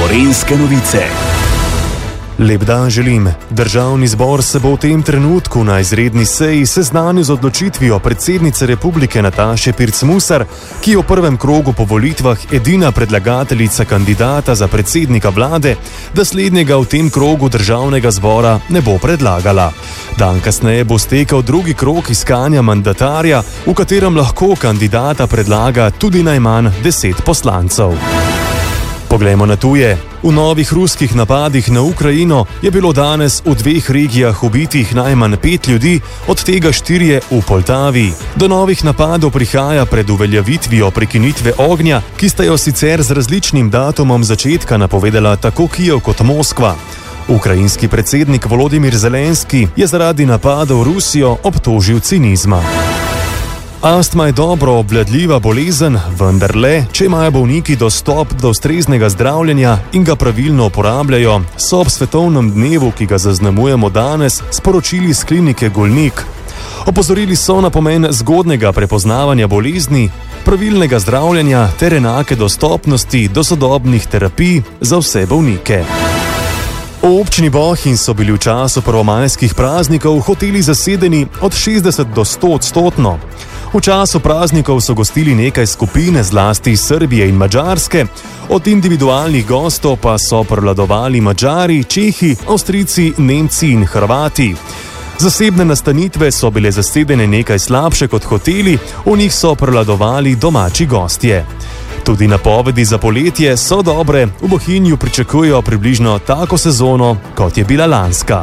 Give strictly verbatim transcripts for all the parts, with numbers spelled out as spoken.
Gorenjske novice. Lep dan želim. Državni zbor se bo v tem trenutku na izredni seji seznanil z odločitvijo predsednice republike Nataše Pirc Musar, ki je v prvem krogu po volitvah edina predlagateljica kandidata za predsednika vlade, da slednjega v tem krogu državnega zbora ne bo predlagala. Dan kasneje bo stekel drugi krog iskanja mandatarja, v katerem lahko kandidata predlaga tudi najmanj deset poslancev. Poglejmo na tuje. V novih ruskih napadih na Ukrajino je bilo danes v dveh regijah ubitih najmanj pet ljudi, od tega štirje v Poltavi. Do novih napadov prihaja pred uveljavitvijo prekinitve ognja, ki sta jo sicer z različnim datumom začetka napovedala tako Kijev kot Moskva. Ukrajinski predsednik Volodimir Zelenski je zaradi napadov Rusijo obtožil cinizma. Astma je dobro obvladljiva bolezen, vendar le, če imajo bolniki dostop do ustreznega zdravljenja in ga pravilno uporabljajo, so ob svetovnem dnevu, ki ga zaznamujemo danes, sporočili s klinike Golnik. Opozorili so na pomen zgodnega prepoznavanja bolezni, pravilnega zdravljenja ter enake dostopnosti do sodobnih terapij za vse bolnike. V občini Bohinj so bili v času prvomajskih praznikov hoteli zasedeni od šestdeset do sto odstotno. V času praznikov so gostili nekaj skupine, zlasti iz Srbije in Madžarske, od individualnih gostov pa so prevladovali Madžari, Čehi, Avstrijci, Nemci in Hrvati. Zasebne nastanitve so bile zasedene nekaj slabše kot hoteli, v njih so prevladovali domači gostje. Tudi napovedi za poletje so dobre, v Bohinju pričakujejo približno tako sezono, kot je bila lanska.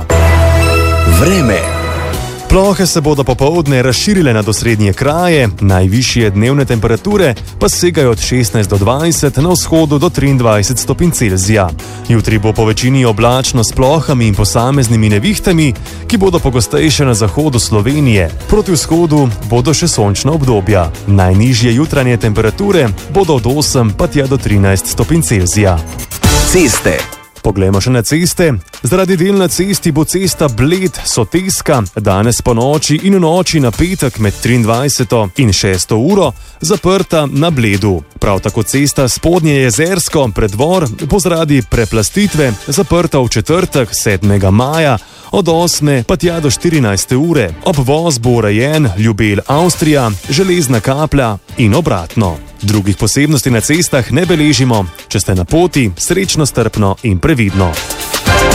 Vreme. Plohe se bodo popoldne razširile nad osrednje kraje, najvišje dnevne temperature pa segajo od šestnajst do dvajset, na vzhodu do triindvajset stopinj Celzija. Jutri bo po večini oblačno s plohami in posameznimi nevihtami, ki bodo pogostejše na zahodu Slovenije. Proti vzhodu bodo še sončna obdobja. Najnižje jutranje temperature bodo od osem pa tja do trinajst stopinj Celzija. Ceste. Poglejmo še na ceste. Zaradi del na cesti bo cesta Bled-Soteska danes po noči in v noči na petek med triindvajseto in šesto uro zaprta na Bledu. Prav tako cesta Spodnje Jezersko predvor bo zaradi preplastitve zaprta v četrtek sedmega maja od osme pa tja do štirinajste ure. Obvoz bo urejen Ljubelj-Avstrija, Železna Kaplja in obratno. Drugih posebnosti na cestah ne beležimo. Če ste na poti, srečno, strpno in previdno.